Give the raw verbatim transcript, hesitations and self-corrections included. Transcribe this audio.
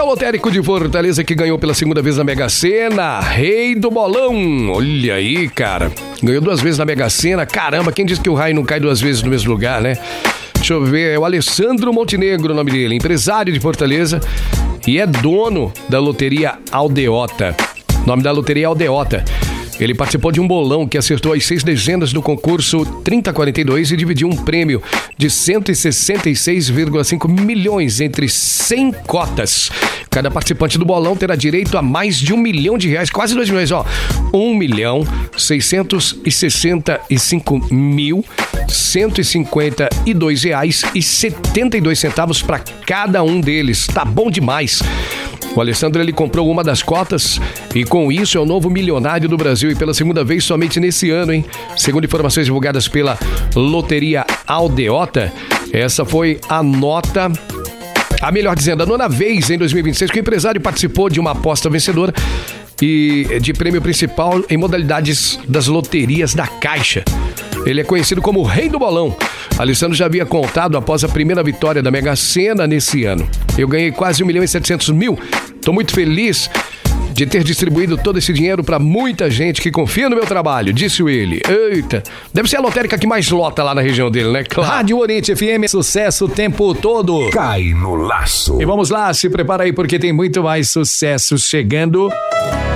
lotérico de Fortaleza que ganhou pela segunda vez na Mega Sena, Rei do Bolão. Olha aí, cara. Ganhou duas vezes na Mega Sena. Caramba, quem disse que o raio não cai duas vezes no mesmo lugar, né? Deixa eu ver, é o Alessandro Montenegro o nome dele, empresário de Fortaleza e é dono da loteria Aldeota. O nome da loteria é Aldeota. Ele participou de um bolão que acertou as seis dezenas do concurso trinta quarenta e dois e dividiu um prêmio de cento e sessenta e seis vírgula cinco milhões entre cem cotas. Cada participante do bolão terá direito a mais de um milhão de reais, quase dois milhões, ó. Um milhão seiscentos e sessenta e cinco mil cento e cinquenta e dois reais e setenta e dois centavos para cada um deles. Tá bom demais. O Alessandro, ele comprou uma das cotas e com isso é o novo milionário do Brasil e pela segunda vez somente nesse ano, hein? Segundo informações divulgadas pela Loteria Aldeota, essa foi a nota, a melhor dizendo, a nona vez em dois mil e vinte e seis que o empresário participou de uma aposta vencedora e de prêmio principal em modalidades das loterias da Caixa. Ele é conhecido como o Rei do Bolão. Alessandro já havia contado após a primeira vitória da Mega Sena nesse ano. Eu ganhei quase um milhão e setecentos mil. Estou muito feliz de ter distribuído todo esse dinheiro para muita gente que confia no meu trabalho, disse ele. Eita, deve ser a lotérica que mais lota lá na região dele, né? Claro. Rádio Oriente F M, sucesso o tempo todo. Cai no laço. E vamos lá, se prepara aí porque tem muito mais sucesso chegando.